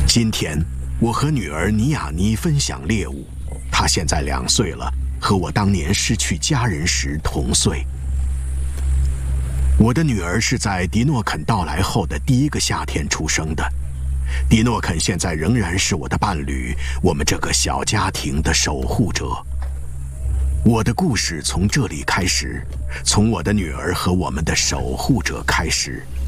今天我和女儿尼亚妮分享猎物，她现在2岁了，和我当年失去家人时同岁。我的女儿是在迪诺肯到来后的第1个夏天出生的。迪诺肯现在仍然是我的伴侣，我们这个小家庭的守护者。我的故事从这里开始，从我的女儿和我们的守护者开始。